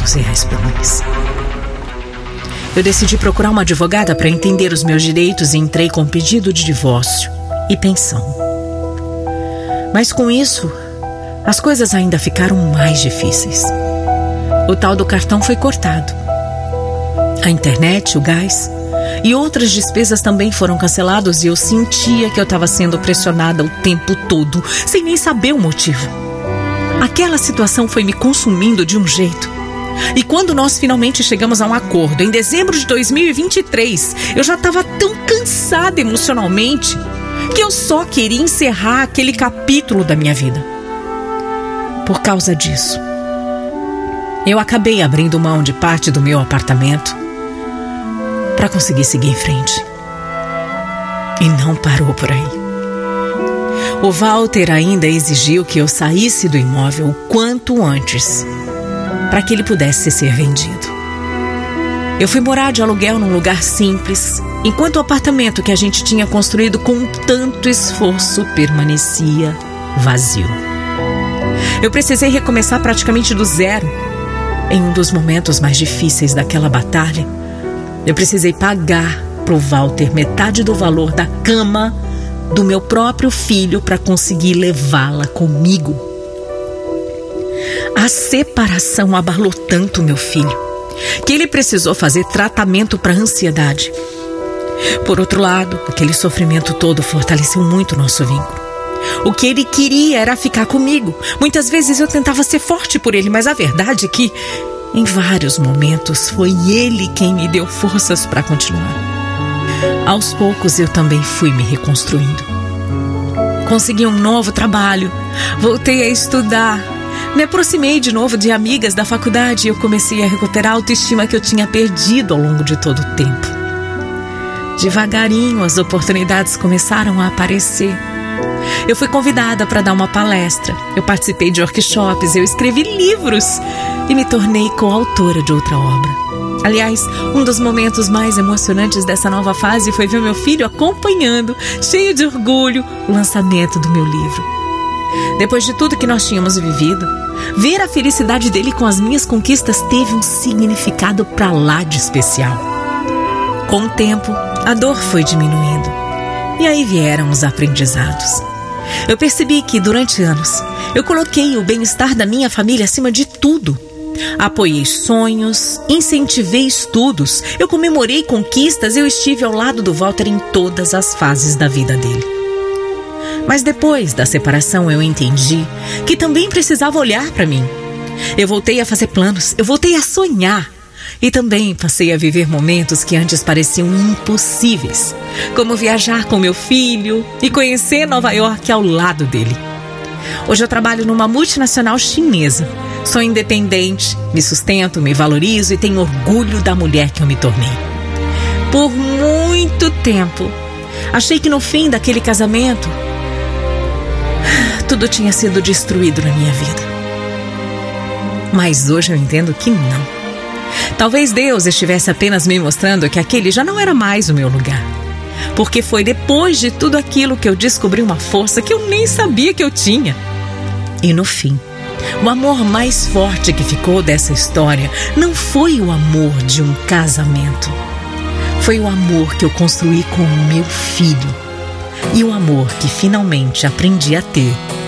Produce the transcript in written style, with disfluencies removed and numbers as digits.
R$200 por mês. Eu decidi procurar uma advogada para entender os meus direitos e entrei com pedido de divórcio e pensão. Mas com isso, as coisas ainda ficaram mais difíceis. O tal do cartão foi cortado. A internet, o gás e outras despesas também foram cancelados e eu sentia que eu estava sendo pressionada o tempo todo, sem nem saber o motivo. Aquela situação foi me consumindo de um jeito. E quando nós finalmente chegamos a um acordo, em dezembro de 2023, eu já estava tão cansada emocionalmente que eu só queria encerrar aquele capítulo da minha vida. Por causa disso, eu acabei abrindo mão de parte do meu apartamento para conseguir seguir em frente. E não parou por aí. O Walter ainda exigiu que eu saísse do imóvel o quanto antes, para que ele pudesse ser vendido. Eu fui morar de aluguel num lugar simples, enquanto o apartamento que a gente tinha construído com tanto esforço permanecia vazio. Eu precisei recomeçar praticamente do zero. Em um dos momentos mais difíceis daquela batalha, eu precisei pagar pro Walter metade do valor da cama do meu próprio filho para conseguir levá-la comigo. A separação abalou tanto meu filho que ele precisou fazer tratamento para ansiedade. Por outro lado, aquele sofrimento todo fortaleceu muito o nosso vínculo. O que ele queria era ficar comigo. Muitas vezes eu tentava ser forte por ele, mas a verdade é que, em vários momentos, foi ele quem me deu forças para continuar. Aos poucos eu também fui me reconstruindo. Consegui um novo trabalho, voltei a estudar, me aproximei de novo de amigas da faculdade e eu comecei a recuperar a autoestima que eu tinha perdido ao longo de todo o tempo. Devagarinho as oportunidades começaram a aparecer. Eu fui convidada para dar uma palestra, eu participei de workshops, eu escrevi livros e me tornei coautora de outra obra. Aliás, um dos momentos mais emocionantes dessa nova fase foi ver meu filho acompanhando, cheio de orgulho, o lançamento do meu livro. Depois de tudo que nós tínhamos vivido, ver a felicidade dele com as minhas conquistas teve um significado pra lá de especial. Com o tempo, a dor foi diminuindo e aí vieram os aprendizados. Eu percebi que, durante anos, eu coloquei o bem-estar da minha família acima de tudo. Apoiei sonhos, incentivei estudos, eu comemorei conquistas, eu estive ao lado do Walter em todas as fases da vida dele. Mas depois da separação eu entendi que também precisava olhar para mim. Eu voltei a fazer planos, eu voltei a sonhar. E também passei a viver momentos que antes pareciam impossíveis, como viajar com meu filho e conhecer Nova York ao lado dele. Hoje eu trabalho numa multinacional chinesa. Sou independente, me sustento, me valorizo e tenho orgulho da mulher que eu me tornei. Por muito tempo, achei que no fim daquele casamento, tudo tinha sido destruído na minha vida. Mas hoje eu entendo que não. Talvez Deus estivesse apenas me mostrando que aquele já não era mais o meu lugar. Porque foi depois de tudo aquilo que eu descobri uma força que eu nem sabia que eu tinha. E no fim, o amor mais forte que ficou dessa história não foi o amor de um casamento. Foi o amor que eu construí com o meu filho. E o amor que finalmente aprendi a ter